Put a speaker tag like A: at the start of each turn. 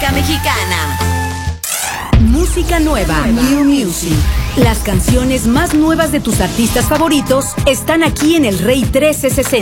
A: música mexicana.
B: Música nueva, New Music. Las canciones más nuevas de tus artistas favoritos están aquí en El Rey 1360.